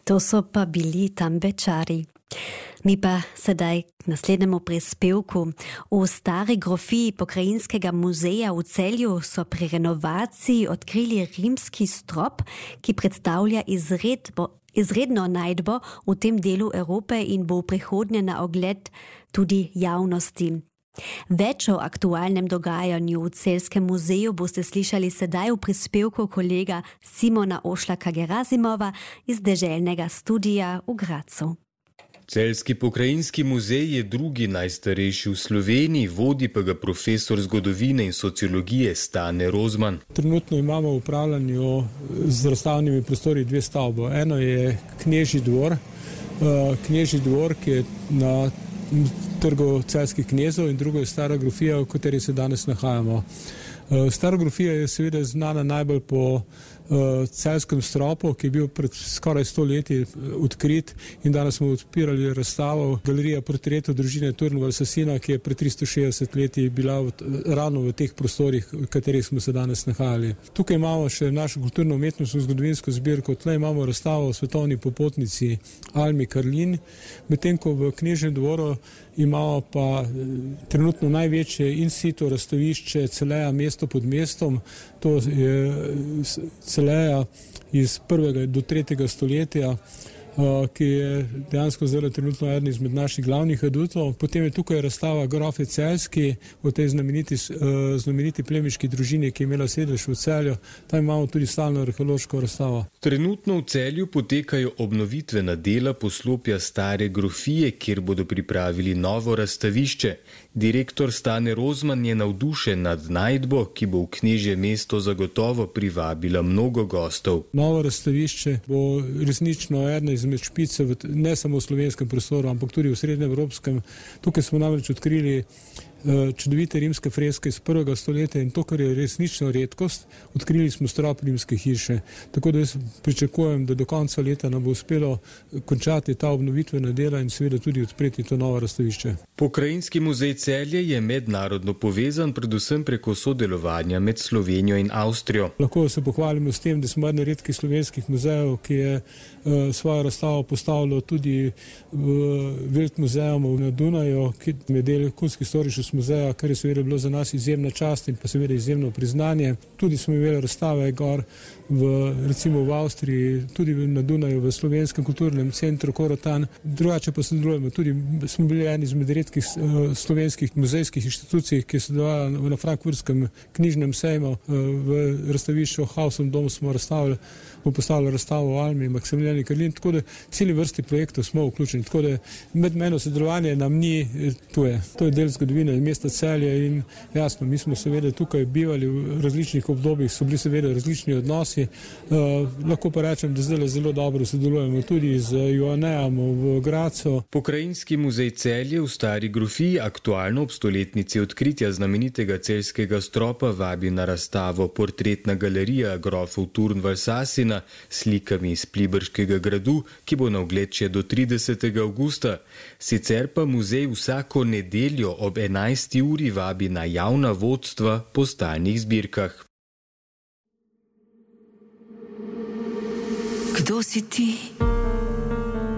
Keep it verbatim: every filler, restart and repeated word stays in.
To so pa bili Tambečari. Mi pa sedaj k naslednjemu prispevku. V stari grofiji Pokrajinskega muzeja v Celju so pri renovaciji odkrili rimski strop, ki predstavlja izredbo, izredno najdbo v tem delu Evrope in bo v prihodnje na ogled tudi javnosti. Več o aktualnem dogajanju v Celjskem muzeju boste slišali sedaj v prispevku kolega Simona Ošlaka-Gerazimova iz deželnega studija v Gracu. Celjski pokrajinski muzej je drugi najstarejši v Sloveniji, vodi pa ga profesor zgodovine in sociologije Stane Rozman. Trenutno imamo v upravljanju z razstavnimi prostori dve stavbo. Eno je Knežji dvor, Knežji dvor, ki je na trgu celjskih knezov, in drugo je stara grofija, v kateri se danes nahajamo. Stara grofija je seveda znana najbolj po celjskem stropu, ki je bil pred skoraj sto leti odkrit, in danes smo odpirali razstavo Galerija portretov družine Turnbull-Sassina, ki je pred tristo šestdeset leti bila v, ravno v teh prostorih, v katerih smo se danes nahajali. Tukaj imamo še našo kulturno-umetnostno zgodovinsko zbirko, tle imamo razstavo o svetovni popotnici Almi Karlin, medtem ko v Knežjem dvoru imamo pa trenutno največje in situ razstavišče Celeja mesto pod mestom. To je Celeja iz prvega do tretjega stoletja, ki je dejansko zdaj trenutno eden izmed naših glavnih adutov. Potem je tukaj razstava Grofe Celjski v tej znameniti, znameniti plemiški družini, ki je imela sedež v Celju. Tam imamo tudi stalno arheološko razstavo. Trenutno v Celju potekajo obnovitvena dela poslopja stare grofije, kjer bodo pripravili novo razstavišče. Direktor Stane Rozman je navdušen nad najdbo, ki bo v Knežje mesto zagotovo privabila mnogo gostov. Novo razstavišče bo resnično ena izmed špice, ne samo v slovenskem prostoru, ampak tudi v srednjeevropskem. Tukaj smo namreč odkrili čudovite rimske freske iz prvega stoletja in to, kar je resnično redkost, odkrili smo strop rimske hiše. Tako da jaz pričakujem, da do konca leta nam bo uspelo končati ta obnovitvena dela in seveda tudi odpreti to novo razstavišče. Pokrajinski muzej Celje je mednarodno povezan predvsem preko sodelovanja med Slovenijo in Avstrijo. Lahko se pohvalimo s tem, da smo eden redkih slovenskih muzejev, ki je uh, svojo razstavo postavilo tudi v Weltmuseum na Dunaju, ki je del Kunsthistorischem muzeja, kar je seveda bilo za nas izjemna čast in pa seveda izjemno priznanje. Tudi smo imeli razstave gor v, recimo v Avstriji, tudi na Dunaju, v Slovenskem kulturnem centru Korotan. Drugače pa sodelujemo. Tudi smo bili eni izmed redkih uh, slovenskih muzejskih inštitucij, ki je sodelovala na Frankfurtskem knjižnem sejmu. Uh, v razstavišču Hausom domu smo razstavili, smo postavili razstavo o Almi, Maksimilijani Karlin, tako da celi vrsti projektov smo vključeni. Tako da medmejno sodelovanje nam ni tuje. To je del zgodovine mesta Celje in jasno, mi smo seveda tukaj bivali v različnih obdobjih, so bili seveda različni odnosi. Uh, lahko pa rečem, da zdaj zelo dobro sodelujemo tudi z Joanejem v Gracu. Pokrajinski muzej Celje v stari grofiji aktualno ob stoletnici odkritja znamenitega celjskega stropa vabi na razstavo Portretna galerija grofov Turnbull-Sassina s slikami iz Pliberškega gradu, ki bo na ogled še do tridesetega avgusta. Sicer pa muzej vsako nedeljo ob enajsti uri vabi na javna vodstva po stalnih zbirkah. Kdo si ti?